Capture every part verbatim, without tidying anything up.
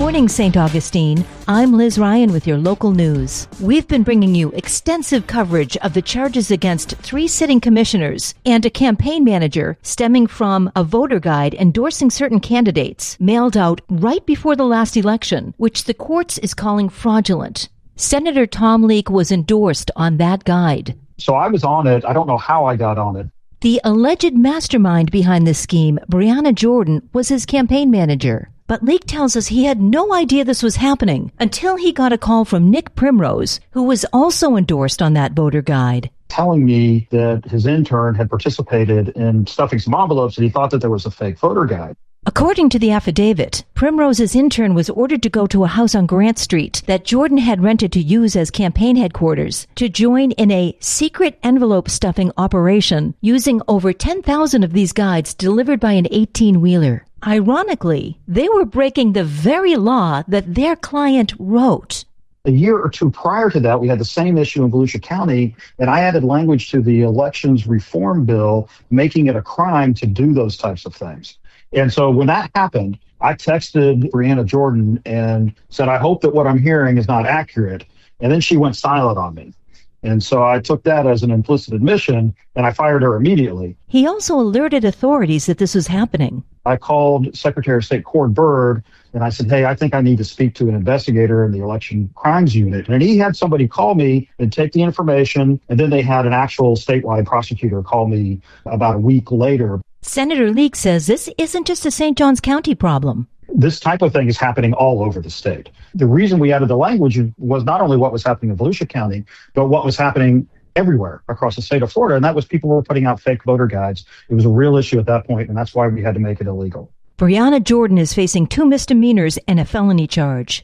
morning, Saint Augustine. I'm Liz Ryan with your local news. We've been bringing you extensive coverage of the charges against three sitting commissioners and a campaign manager stemming from a voter guide endorsing certain candidates mailed out right before the last election, which the courts is calling fraudulent. Senator Tom Leek was endorsed on that guide. So I was on it. I don't know how I got on it. The alleged mastermind behind this scheme, Brianna Jordan, was his campaign manager. But Leek tells us he had no idea this was happening until he got a call from Nick Primrose, who was also endorsed on that voter guide, telling me that his intern had participated in stuffing some envelopes and he thought that there was a fake voter guide. According to the affidavit, Primrose's intern was ordered to go to a house on Grant Street that Jordan had rented to use as campaign headquarters to join in a secret envelope stuffing operation using over ten thousand of these guides delivered by an eighteen-wheeler. Ironically, they were breaking the very law that their client wrote. A year or two prior to that, we had the same issue in Volusia County, and I added language to the elections reform bill, making it a crime to do those types of things. And so when that happened, I texted Brianna Jordan and said, I hope that what I'm hearing is not accurate. And then she went silent on me. And so I took that as an implicit admission, and I fired her immediately. He also alerted authorities that this was happening. I called Secretary of State Cord Byrd, and I said, hey, I think I need to speak to an investigator in the Election Crimes Unit. And he had somebody call me and take the information, and then they had an actual statewide prosecutor call me about a week later. Senator Leek says this isn't just a Saint Johns County problem. This type of thing is happening all over the state. The reason we added the language was not only what was happening in Volusia County, but what was happening everywhere across the state of Florida. And that was people were putting out fake voter guides. It was a real issue at that point, and that's why we had to make it illegal. Brianna Jordan is facing two misdemeanors and a felony charge.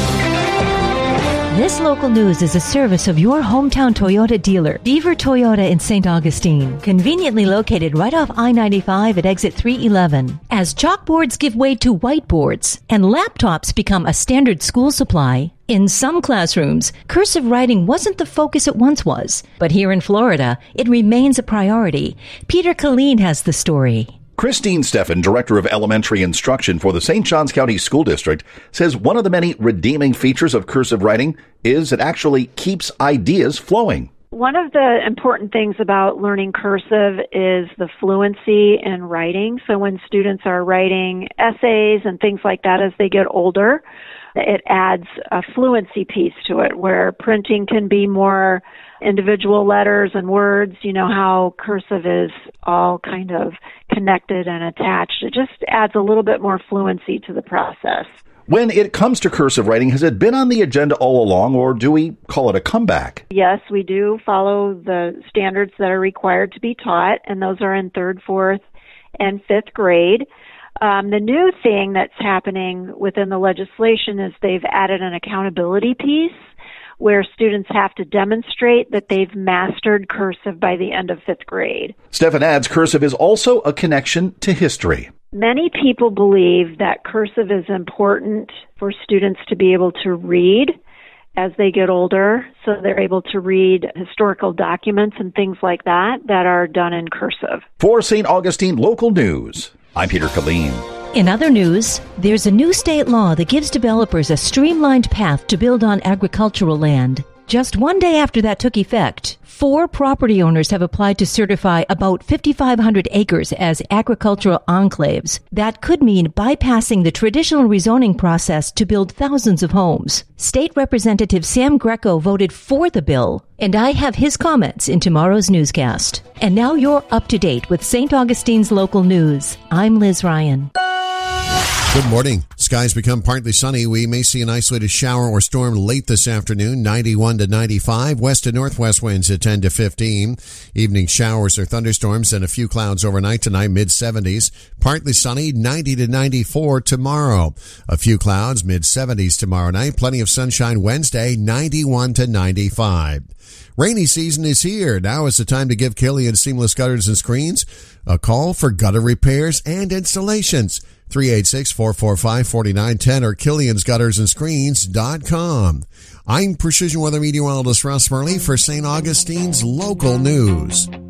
This local news is a service of your hometown Toyota dealer, Beaver Toyota in Saint Augustine, conveniently located right off I ninety-five at exit three eleven. As chalkboards give way to whiteboards and laptops become a standard school supply, in some classrooms, cursive writing wasn't the focus it once was. But here in Florida, it remains a priority. Peter Killeen has the story. Christine Steffen, Director of Elementary Instruction for the Saint Johns County School District, says one of the many redeeming features of cursive writing is it actually keeps ideas flowing. One of the important things about learning cursive is the fluency in writing. So when students are writing essays and things like that as they get older, it adds a fluency piece to it where printing can be more individual letters and words. You know how cursive is all kind of connected and attached. It just adds a little bit more fluency to the process. When it comes to cursive writing, has it been on the agenda all along, or do we call it a comeback? Yes, we do follow the standards that are required to be taught, and those are in third, fourth, and fifth grade. Um, the new thing that's happening within the legislation is they've added an accountability piece where students have to demonstrate that they've mastered cursive by the end of fifth grade. Steffen adds cursive is also a connection to history. Many people believe that cursive is important for students to be able to read as they get older, so they're able to read historical documents and things like that that are done in cursive. For Saint Augustine Local News, I'm Peter Killeen. In other news, there's a new state law that gives developers a streamlined path to build on agricultural land. Just one day after that took effect, four property owners have applied to certify about fifty-five hundred acres as agricultural enclaves. That could mean bypassing the traditional rezoning process to build thousands of homes. State Representative Sam Greco voted for the bill, and I have his comments in tomorrow's newscast. And now you're up to date with Saint Augustine's local news. I'm Liz Ryan. Good morning. Skies become partly sunny. We may see an isolated shower or storm late this afternoon, ninety-one to ninety-five. West to northwest winds at ten to fifteen. Evening showers or thunderstorms and a few clouds overnight tonight, mid seventies. Partly sunny, ninety to ninety-four tomorrow. A few clouds, mid seventies tomorrow night. Plenty of sunshine Wednesday, ninety-one to ninety-five. Rainy season is here. Now is the time to give Killian Seamless Gutters and Screens a call for gutter repairs and installations. three eight six, four four five, four nine one zero or Killians Gutters and Screens dot com. I'm Precision Weather Meteorologist Russ Murley for Saint Augustine's Local News.